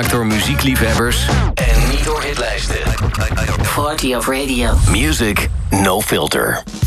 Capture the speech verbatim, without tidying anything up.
gemaakt door muziekliefhebbers en niet door hitlijsten. forty of Radio. Music no filter.